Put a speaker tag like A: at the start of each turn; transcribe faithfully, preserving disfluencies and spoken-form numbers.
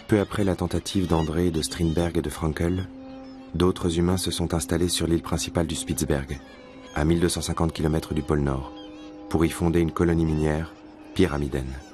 A: Peu après la tentative d'André, de Strindberg et de Frankel, d'autres humains se sont installés sur l'île principale du Spitzberg, à mille deux cent cinquante kilomètres du pôle Nord, pour y fonder une colonie minière pyramidène.